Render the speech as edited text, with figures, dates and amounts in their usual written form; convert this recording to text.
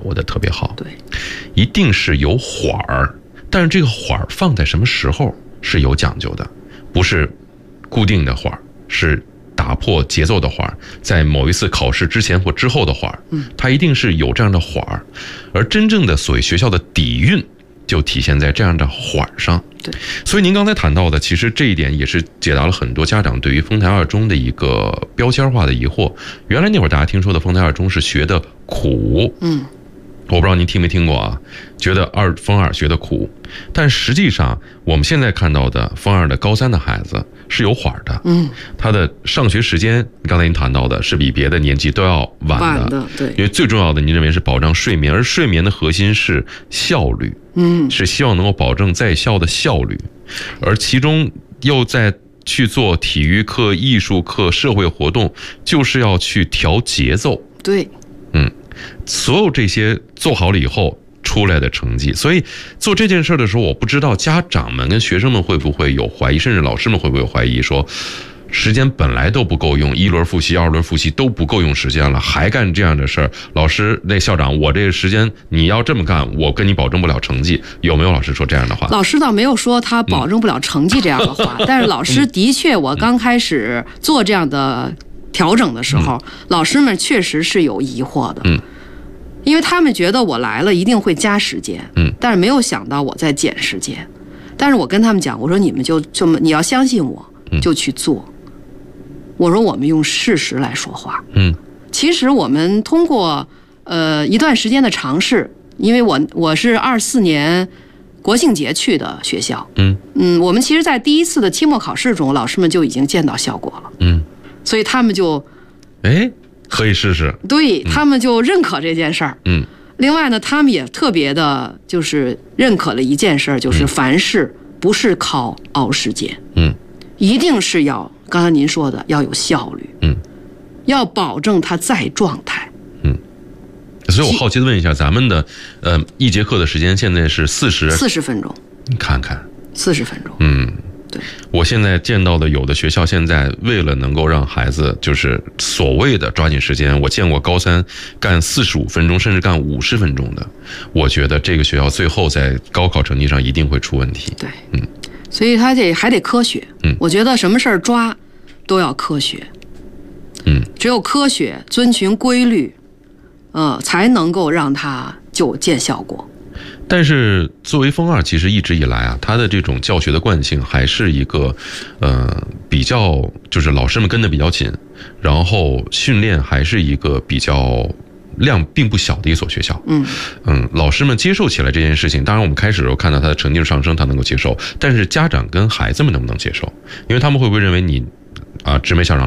握的特别好。 对， 一定是有缓儿，但是这个缓儿放在什么时候是有讲究的，不是固定的缓儿，是打破节奏的缓儿，在某一次考试之前或之后的缓儿，它一定是有这样的缓儿，而真正的所谓学校的底蕴就体现在这样的缓儿上。 对， 所以您刚才谈到的，其实这一点也是解答了很多家长对于丰台二中的一个标签化的疑惑。原来那会儿大家听说的丰台二中是学的苦，我不知道您听没听过啊，觉得丰二学的苦，但实际上我们现在看到的丰二的高三的孩子是有缓的，他的上学时间，刚才您谈到的是比别的年级都要晚的， 对， 因为最重要的您认为是保障睡眠，而睡眠的核心是效率，是希望能够保证在校的效率，而其中又在去做体育课、艺术课、社会活动，就是要去调节奏， 对， 所有这些做好了以后出来的成绩，所以做这件事的时候，我不知道家长们跟学生们会不会有怀疑，甚至老师们会不会有怀疑，说时间本来都不够用，一轮复习、二轮复习都不够用时间了，还干这样的事儿，老师那校长，我这个时间你要这么干，我跟你保证不了成绩，有没有老师说这样的话？ 老师倒没有说他保证不了成绩这样的话，但是老师的确，我刚开始做这样的调整的时候，老师们确实是有疑惑的，因为他们觉得我来了一定会加时间，但是没有想到我在减时间。但是我跟他们讲，我说你们就你要相信我，就去做。我说我们用事实来说话。其实我们通过一段时间的尝试，因为我是24年国庆节去的学校，我们其实在第一次的期末考试中，老师们就已经见到效果了，所以他们就可以试试， 对，他们就认可这件事儿。另外呢，他们也特别的，就是认可了一件事儿，就是凡事不是靠熬时间，一定是要刚才您说的要有效率，要保证他在状态。 所以我好奇的问一下，咱们的一节课的时间现在是40 分钟， 你看看 40分钟，对， 我现在见到的有的学校现在为了能够让孩子就是所谓的抓紧时间，我见过高三干45分钟甚至干50分钟的，我觉得这个学校最后在高考成绩上一定会出问题。 对，所以他这还得科学，我觉得什么事儿抓都要科学，只有科学遵循规律，才能够让他就见效果。 但是作为丰二，其实一直以来啊，他的这种教学的惯性还是一个比较，就是老师们跟得比较紧，然后训练还是一个比较量并不小的一所学校。老师们接受起来这件事情，当然我们开始的时候看到他的成绩上升，他能够接受，但是家长跟孩子们能不能接受？因为他们会不会认为你直美校长